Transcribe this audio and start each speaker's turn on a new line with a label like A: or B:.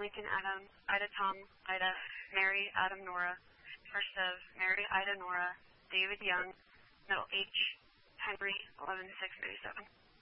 A: Lincoln Adam, Ida Tom, Ida, Mary Adam Nora, first of Mary Ida Nora, David Young, middle H, Henry 11697.